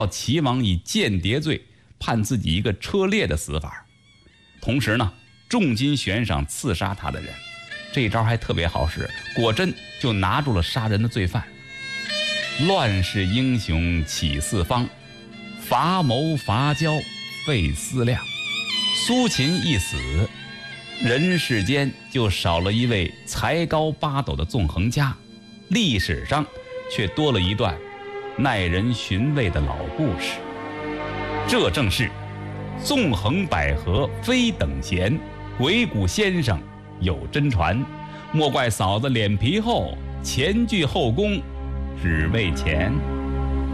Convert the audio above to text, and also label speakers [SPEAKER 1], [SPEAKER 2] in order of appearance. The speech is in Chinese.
[SPEAKER 1] 齐王以间谍罪判自己一个车裂的死法，同时呢，重金悬赏刺杀他的人。这一招还特别好使，果真就拿住了杀人的罪犯。乱世英雄起四方，伐谋伐交费思量。苏秦一死，人世间就少了一位才高八斗的纵横家，历史上却多了一段耐人寻味的老故事。这正是纵横捭阖非等闲，鬼谷先生有真传，莫怪嫂子脸皮厚，前倨后恭只为钱。